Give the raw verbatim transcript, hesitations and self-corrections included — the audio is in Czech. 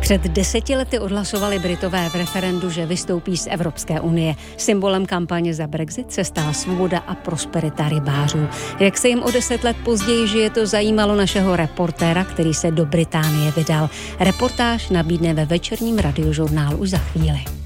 Před deseti lety odhlasovali Britové v referendu, že vystoupí z Evropské unie. Symbolem kampaně za Brexit se stala svoboda a prosperita rybářů. Jak se jim o deset let později žije, to zajímalo našeho reportéra, který se do Británie vydal. Reportáž nabídne ve večerním radiožurnálu už za chvíli.